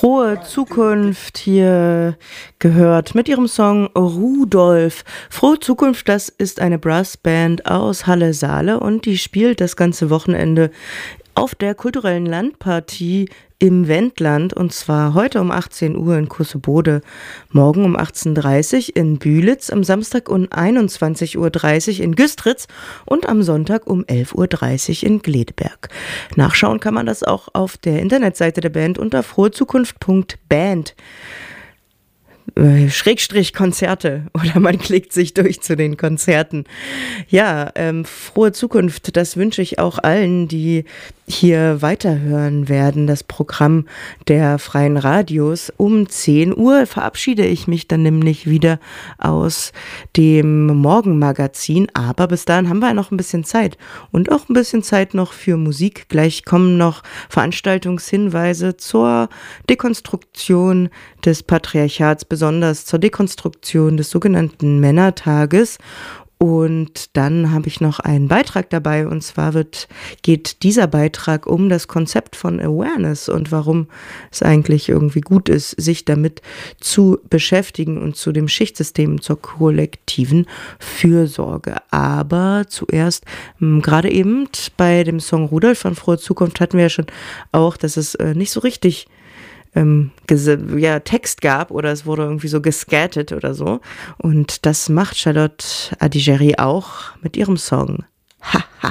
Frohe Zukunft hier gehört mit ihrem Song Rudolf. Frohe Zukunft, das ist eine Brassband aus Halle-Saale und die spielt das ganze Wochenende auf der kulturellen Landpartie im Wendland, und zwar heute um 18 Uhr in Kussebode, morgen um 18:30 Uhr in Bühlitz, am Samstag um 21:30 Uhr in Güstritz und am Sonntag um 11:30 Uhr in Gledeberg. Nachschauen kann man das auch auf der Internetseite der Band unter frohezukunft.band. Schrägstrich Konzerte, oder man klickt sich durch zu den Konzerten. Ja, frohe Zukunft, das wünsche ich auch allen, die hier weiterhören werden. Das Programm der Freien Radios um 10 Uhr verabschiede ich mich dann nämlich wieder aus dem Morgenmagazin. Aber bis dahin haben wir ja noch ein bisschen Zeit und auch ein bisschen Zeit noch für Musik. Gleich kommen noch Veranstaltungshinweise zur Dekonstruktion des Patriarchats, besonders zur Dekonstruktion des sogenannten Männertages. Und dann habe ich noch einen Beitrag dabei, und zwar geht dieser Beitrag um das Konzept von Awareness und warum es eigentlich irgendwie gut ist, sich damit zu beschäftigen und zu dem Schichtsystem, zur kollektiven Fürsorge. Aber zuerst, gerade eben bei dem Song Rudolf von Frohe Zukunft hatten wir ja schon auch, dass es nicht so richtig Text gab oder es wurde irgendwie so gescattet oder so. Und das macht Charlotte Adigéry auch mit ihrem Song. Ha, ha.